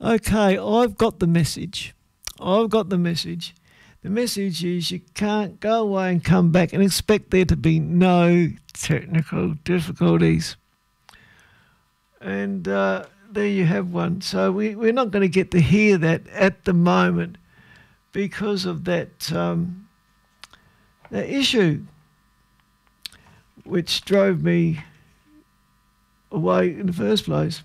Okay, I've got the message. I've got the message. The message is you can't go away and come back and expect there to be no technical difficulties. And there you have one. So we're not going to get to hear that at the moment because of that, that issue which drove me away in the first place.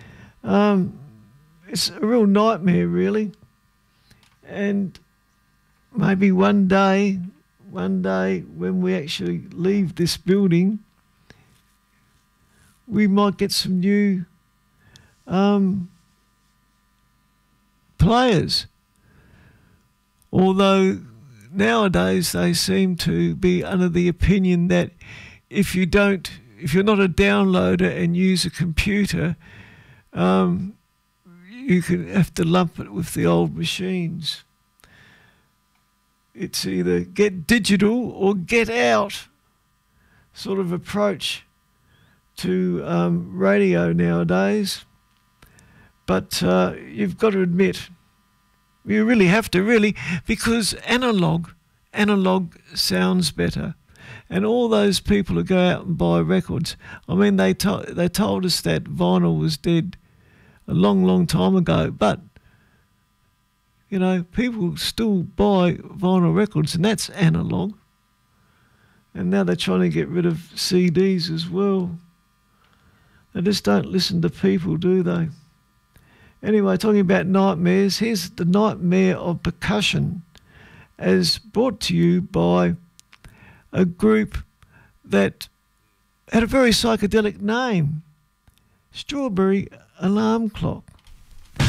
It's a real nightmare, really. And maybe one day when we actually leave this building, we might get some new players. Although nowadays they seem to be under the opinion that if you're not a downloader and use a computer, you can have to lump it with the old machines. It's either get digital or get out sort of approach to radio nowadays. But you've got to admit, you really have to, really, because analog sounds better. And all those people who go out and buy records, I mean, they told us that vinyl was dead a long, long time ago, but you know, people still buy vinyl records, and that's analog. And now they're trying to get rid of CDs as well. They just don't listen to people, do they? Anyway, talking about nightmares, here's the nightmare of percussion, as brought to you by a group that had a very psychedelic name, Strawberry Alarm Clock.